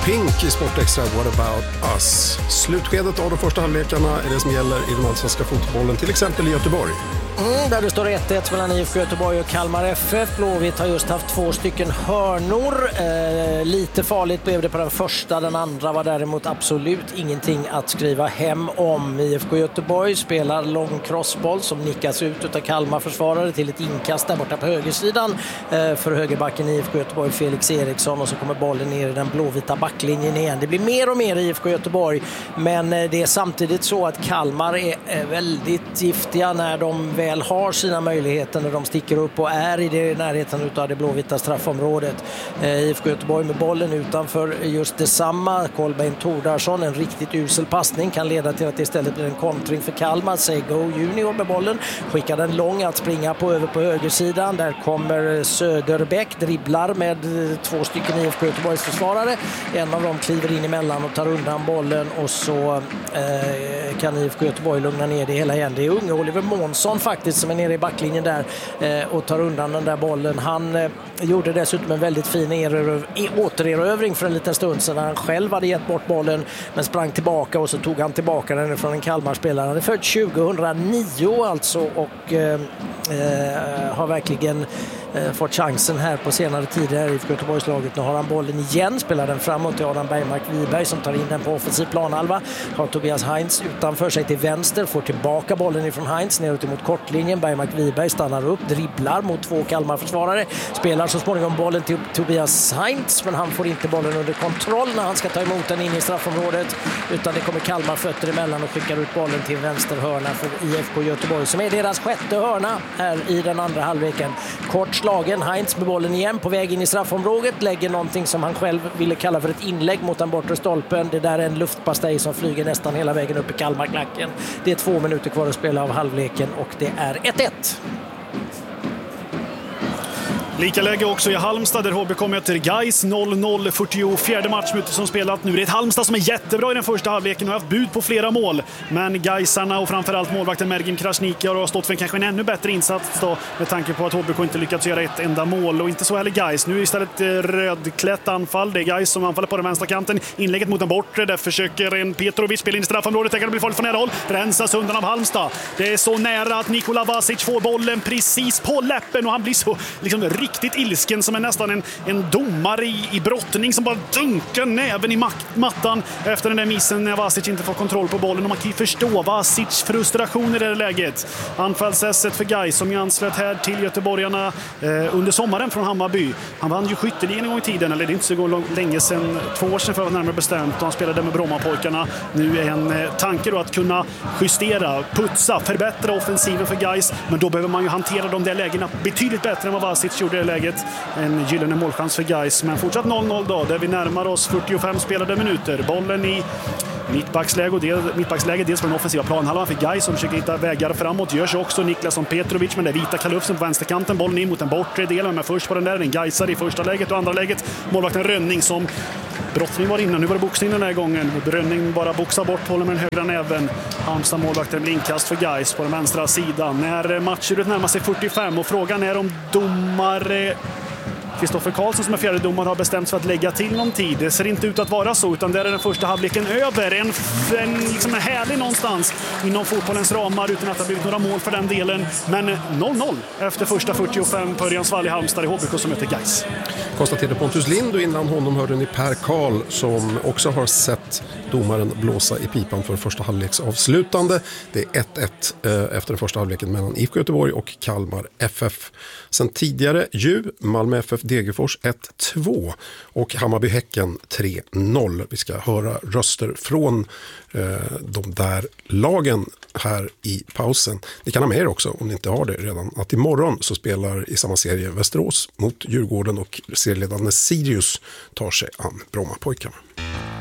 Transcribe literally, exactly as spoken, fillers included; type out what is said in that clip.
Pink i Sportextra, What About Us. Slutskedet av de första halvlekarna är det som gäller i den allsvenska fotbollen, till exempel i Göteborg. Mm, där det står ett ett mellan I F K Göteborg och Kalmar F F. Blåvitt har just haft två stycken hörnor. Eh, lite farligt blev det på den första. Den andra var däremot absolut ingenting att skriva hem om. I F K Göteborg spelar lång crossboll som nickas ut av Kalmar-försvarare till ett inkast där borta på högersidan. Eh, för högerbacken I F K Göteborg Felix Eriksson, och så kommer bollen ner i den blåvita backlinjen igen. Det blir mer och mer I F K Göteborg, men eh, det är samtidigt så att Kalmar är eh, väldigt giftiga när de väl har sina möjligheter, när de sticker upp och är i det närheten av det blåvita straffområdet. Eh, I F K Göteborg med bollen utanför just detsamma. Kolbeinn Tordarsson, en riktigt usel passning kan leda till att det istället blir en kontring för Kalmar. Sego Junior med bollen, skickar den lång att springa på över på högersidan. Där kommer Söderbäck, dribblar med två stycken I F K Göteborgs försvarare. En av dem kliver in emellan och tar undan bollen, och så eh, kan I F K Göteborg lugna ner det hela igen. Det är unge Oliver Månsson faktiskt som är nere i backlinjen där eh, och tar undan den där bollen. Han eh, gjorde dessutom en väldigt fin eröv- återerövring för en liten stund sedan. Han själv hade gett bort bollen men sprang tillbaka, och så tog han tillbaka den från en Kalmar-spelare. Han är född tjugohundranio alltså, och eh, eh, har verkligen eh, fått chansen här på senare tid här i I F K Göteborgslaget. Nu har han bollen igen, spelar den framåt till Adam Bergmark Wiberg som tar in den på offensiv planhalva. Har Tobias Heinz utanför sig till vänster, får tillbaka bollen ifrån Heinz neråt mot kortlinjen. Bergmark Wiberg stannar upp, dribblar mot två Kalmar-försvarare, spelar så småningom bollen till Tobias Heinz, men han får inte bollen under kontroll när han ska ta emot den in i straffområdet, utan det kommer Kalmar fötter emellan och skickar ut bollen till vänster hörna för I F K Göteborg, som är deras sjätte hörna här i den andra halvleken. Kort slagen, Heinz med bollen igen på väg in i straffområdet, lägger någonting som han själv ville kalla för ett inlägg mot den bortre stolpen. Det där är en luftpastej som flyger nästan hela vägen upp i Kalmarklacken. Det är två minuter kvar att spela av halvleken och det är ett ett. Lika läge också i Halmstad där H B K möter Gais, noll noll, fyrtiofjärde matchminuten som spelat. Nu är det ett Halmstad som är jättebra i den första halvleken och har haft bud på flera mål. Men Gaisarna och framförallt målvakten Mergim Krasniqi har stått för en, kanske en ännu bättre insats då, med tanke på att H B K inte lyckats göra ett enda mål. Och inte så heller Gais. Nu är det istället rödklätt anfall. Det är Gais som anfaller på den vänstra kanten. Inlägget mot den bortre. Där försöker en Petrovic spela in i straffområdet. Det kan bli farligt från nära håll. Rensas undan av Halmstad. Det är så nära att Nikola Vasic får bollen precis på läppen, och han blir så liksom riktigt ilsken som är nästan en, en domare i, i brottning som bara dunkar näven i mattan efter den där missen när Vasic inte får kontroll på bollen. Och man kan ju förstå Vasic frustration i det här läget. Anfallsässet för Gais som ju anslöt här till göteborgarna eh, under sommaren från Hammarby. Han vann ju skytteligan en gång i tiden, eller det är inte så lång, länge sedan, två år sedan för att vara närmare bestämt, och han spelade med Brommapojkarna. Nu är en eh, tanke då att kunna justera, putsa, förbättra offensiven för Gais, men då behöver man ju hantera de där lägena betydligt bättre än vad Vasic gjorde i det läget. En gyllene målchans för Gais, men fortsatt noll noll då, där vi närmar oss fyrtiofem spelade minuter. Bollen i mittbacksläge, och del, mittbacksläge dels på den offensiva planhalvan för Gais som försöker hitta vägar framåt. Görs också Niklasson Petrovic, men det är vita Kalufsen på vänsterkanten. Bollen in mot den bortre delen, men först på den där, en Gaisar i första läget, och andra läget målvakten Rönning som brottning var innan. Nu var det boxning den här gången. Rönning bara boxar bort, håller med den högra näven. Halmstad målvakten blir inkast för Gais på den vänstra sidan. När matchuret närmar sig fyrtiofem, och frågan är om domare Kristoffer Karlsson som är fjärde domare har bestämt för att lägga till någon tid. Det ser inte ut att vara så, utan där är den första halvleken över. En, en, liksom en härlig någonstans inom fotbollens ramar, utan att det har blivit några mål för den delen. Men noll noll efter första fyrtiofem på Örjansvall i Halmstad i H B K som heter Gais. Konstaterade Pontus Lind, och innan honom hörde ni Per Karl som också har sett domaren blåsa i pipan för första halvleks avslutande. Det är ett ett eh, efter den första halvleken mellan I F K Göteborg och Kalmar F F. Sen tidigare ju Malmö F F Degerfors ett två och Hammarby-Häcken tre noll. Vi ska höra röster från eh, de där lagen här i pausen. Ni kan ha med er också, om ni inte har det redan, att imorgon så spelar i samma serie Västerås mot Djurgården, och serieledande Sirius tar sig an Brommapojkarna.